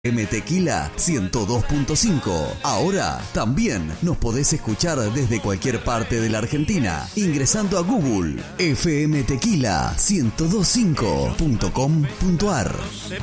FM Tequila 102.5. Ahora también nos podés escuchar desde cualquier parte de la Argentina ingresando a Google fmtequila1025.com.ar.